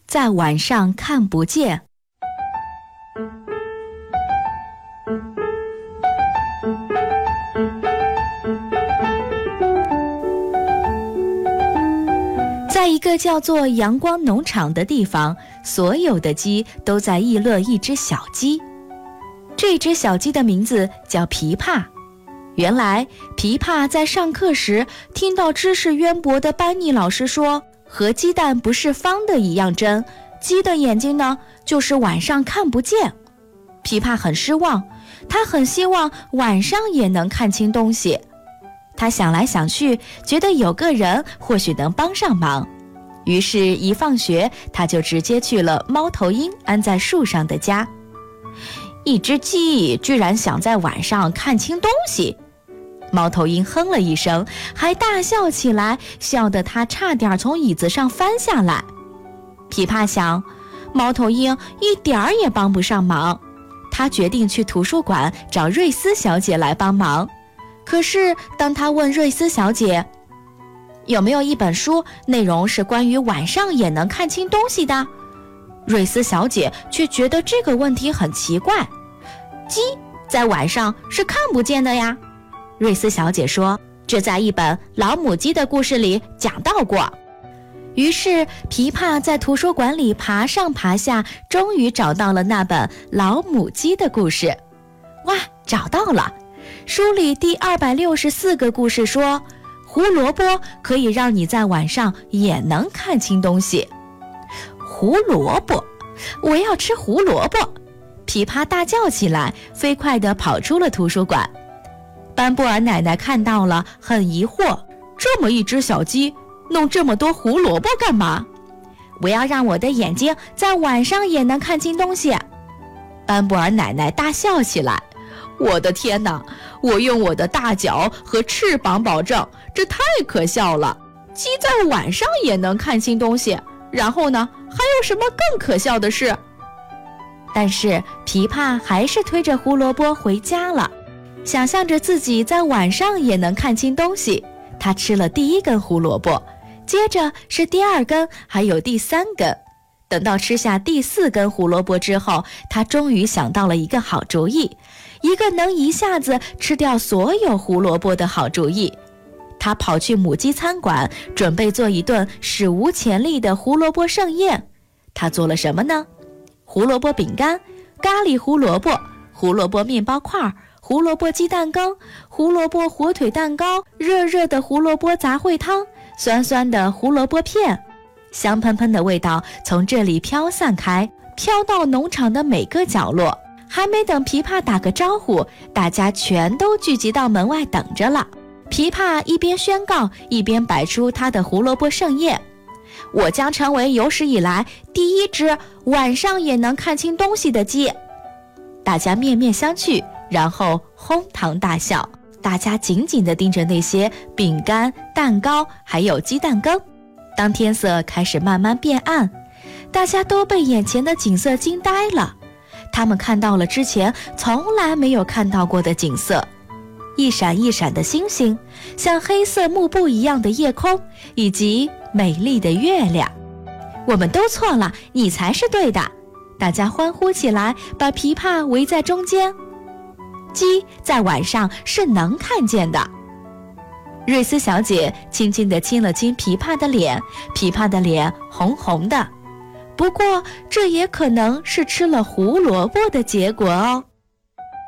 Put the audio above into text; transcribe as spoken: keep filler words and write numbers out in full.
在晚上看不见。在一个叫做阳光农场的地方，所有的鸡都在议论一只小鸡。这只小鸡的名字叫琵琶。原来琵琶在上课时听到知识渊博的班尼老师说，和鸡蛋不是方的一样针，鸡的眼睛呢，就是晚上看不见。琵琶很失望，他很希望晚上也能看清东西。他想来想去，觉得有个人或许能帮上忙。于是一放学，他就直接去了猫头鹰安在树上的家。一只鸡居然想在晚上看清东西。猫头鹰哼了一声，还大笑起来，笑得他差点从椅子上翻下来。琵琶想，猫头鹰一点儿也帮不上忙。他决定去图书馆找瑞斯小姐来帮忙。可是当他问瑞斯小姐有没有一本书内容是关于晚上也能看清东西的，瑞斯小姐却觉得这个问题很奇怪。鸡在晚上是看不见的呀。瑞斯小姐说，这在一本老母鸡的故事里讲到过。于是琵琶在图书馆里爬上爬下，终于找到了那本老母鸡的故事。哇，找到了！书里第二百六十四个故事说，胡萝卜可以让你在晚上也能看清东西。胡萝卜，我要吃胡萝卜！琵琶大叫起来，飞快地跑出了图书馆。班布尔奶奶看到了，很疑惑，这么一只小鸡弄这么多胡萝卜干嘛？我要让我的眼睛在晚上也能看清东西。班布尔奶奶大笑起来，我的天哪，我用我的大脚和翅膀保证，这太可笑了。鸡在晚上也能看清东西，然后呢，还有什么更可笑的事？但是琵琶还是推着胡萝卜回家了，想象着自己在晚上也能看清东西。他吃了第一根胡萝卜，接着是第二根，还有第三根。等到吃下第四根胡萝卜之后，他终于想到了一个好主意，一个能一下子吃掉所有胡萝卜的好主意。他跑去母鸡餐馆，准备做一顿史无前例的胡萝卜盛宴。他做了什么呢？胡萝卜饼干、咖喱胡萝卜、胡萝卜面包块、胡萝卜鸡蛋羹、胡萝卜火腿蛋糕、热热的胡萝卜杂烩汤、酸酸的胡萝卜片。香喷喷的味道从这里飘散开，飘到农场的每个角落。还没等琵琶打个招呼，大家全都聚集到门外等着了。琵琶一边宣告，一边摆出他的胡萝卜盛宴。我将成为有史以来第一只晚上也能看清东西的鸡。大家面面相觑，然后哄堂大笑。大家紧紧地盯着那些饼干、蛋糕还有鸡蛋羹。当天色开始慢慢变暗，大家都被眼前的景色惊呆了。他们看到了之前从来没有看到过的景色，一闪一闪的星星，像黑色幕布一样的夜空，以及美丽的月亮。我们都错了，你才是对的！大家欢呼起来，把琵琶围在中间。鸡在晚上是能看见的。瑞斯小姐轻轻地亲了亲琵琶的脸，琵琶的脸红红的。不过这也可能是吃了胡萝卜的结果哦。